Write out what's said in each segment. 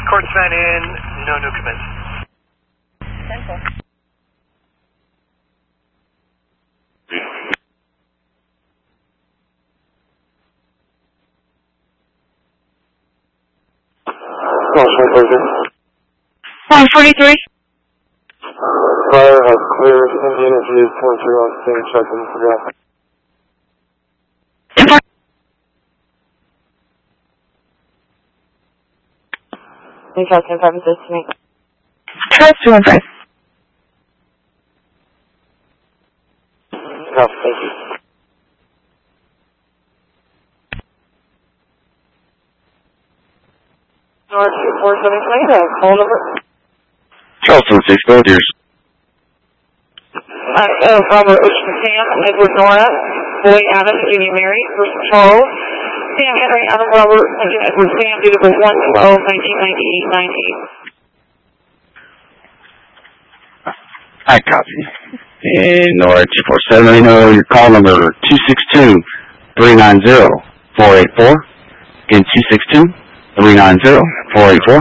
Court sign in, no new commits. Simple. Call 143. Fire has cleared Indian interviews 23 on scene, check-in for gas. Please have 10 purposes to me. Trust 215. No, thank you. North 2473, phone number. Charleston 6 Volunteers. Robert Ocean Sam, Edward Nora, Boy Adams, Jimmy Mary, Bruce Charles, Sam Henry, Adam Robert, Edward Sam, due to 1/12/1998. I copy. And Nora 247, let me know your call number 262-390-484. Again, 262-390-484.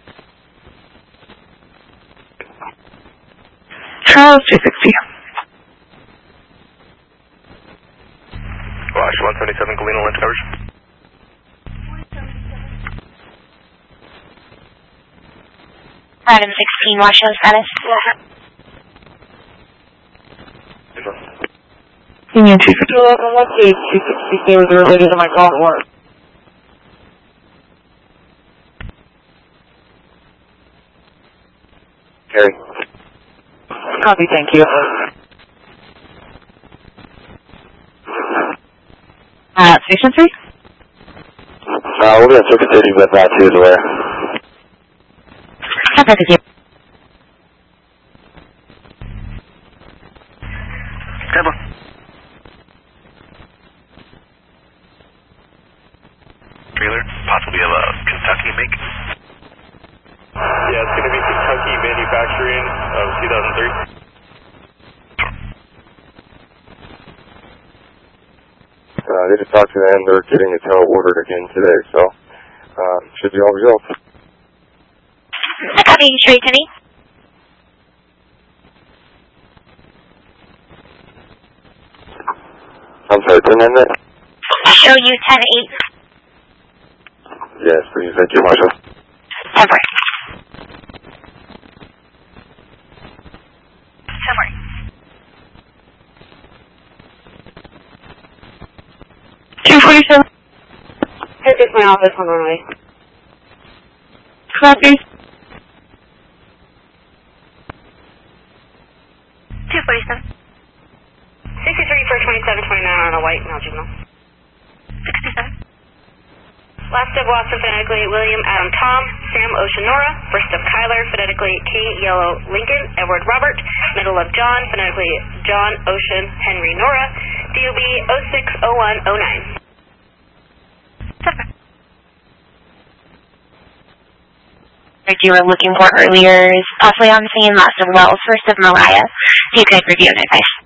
Charles 260. Wash 177, Galena, lens coverage. Adam 16, watch show status. Union 250. Let's see, 260 was related to my call at work. Carrie. Copy, thank you. Station 3? We're going to take a city, but that too is aware. Copy, thank you. Temple. Trailer, possibly of a Kentucky make. Yeah, it's going to be Kentucky manufacturing of 2003. They just talked to them. They're getting a tow ordered again today, so should be all results. Copy, straight to me. I'm sorry, 10-9. Show you 10-8. Yes, please. Thank you, Marshal. Temporary. Temporary. Here's just my office on runway. Copy. 247. 63 for 2729 on a white, now juvenile. 67. Last of Wasser, phonetically William Adam Tom, Sam Ocean Nora, first of Kyler, phonetically King Yellow Lincoln, Edward Robert, middle of John, phonetically John Ocean Henry Nora, DOB 060109. You were looking for earlier is possibly on the scene, last of Wells, first of Mariah. So you could review and advise.